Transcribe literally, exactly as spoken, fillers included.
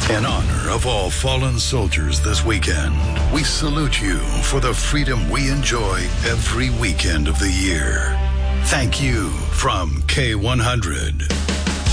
In honor of all fallen soldiers this weekend, we salute you for the freedom we enjoy every weekend of the year. Thank you from K one hundred.